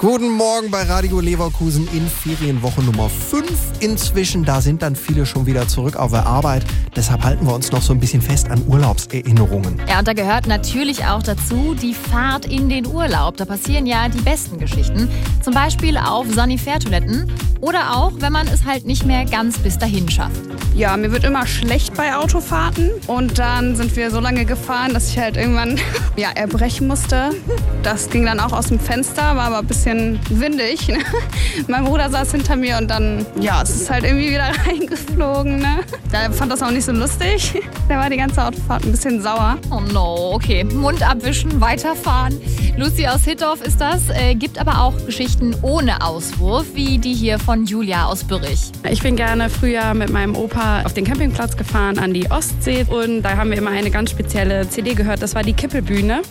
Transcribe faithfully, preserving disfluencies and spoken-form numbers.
Guten Morgen bei Radio Leverkusen in Ferienwoche Nummer fünf inzwischen. Da sind dann viele schon wieder zurück auf der Arbeit. Deshalb halten wir uns noch so ein bisschen fest an Urlaubserinnerungen. Ja, und da gehört natürlich auch dazu die Fahrt in den Urlaub. Da passieren ja die besten Geschichten. Zum Beispiel auf Sanifair-Toiletten oder auch, wenn man es halt nicht mehr ganz bis dahin schafft. Ja, mir wird immer schlecht bei Autofahrten und dann sind wir so lange gefahren, dass ich halt irgendwann ja, erbrechen musste. Das ging dann auch aus dem Fenster, war aber ein bisschen windig. Ne? Mein Bruder saß hinter mir und dann, ja, es ist halt irgendwie wieder reingeflogen. Ne? Der fand das auch nicht so lustig. Der war die ganze Autofahrt ein bisschen sauer. Oh no, okay. Mund abwischen, weiterfahren. Lucy aus Hittorf ist das, äh, gibt aber auch Geschichten ohne Auswurf, wie die hier von Julia aus Bürich. Ich bin gerne früher mit meinem Opa auf den Campingplatz gefahren an die Ostsee und da haben wir immer eine ganz spezielle C D gehört, das war die Kippelbühne.